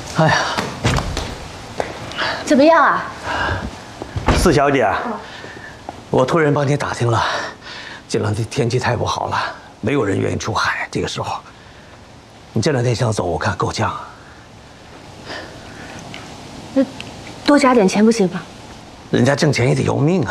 哎呀， 怎么样啊？ 四小姐，我托人帮你打听了，这两天天气太不好了，没有人愿意出海。这个时候，你这两天想走，我看够呛。 那多加点钱不行吗？ 人家挣钱也得要命啊。